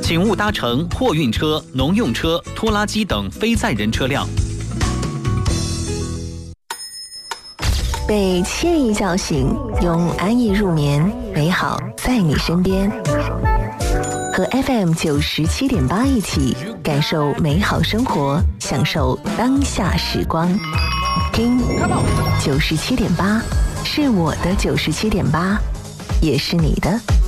请勿搭乘货运车、农用车、拖拉机等非载人车辆。 被惬意叫醒，用安逸入眠，美好在你身边。和 FM 97.8一起感受美好生活，享受当下时光。听97.8，是我的97.8，也是你的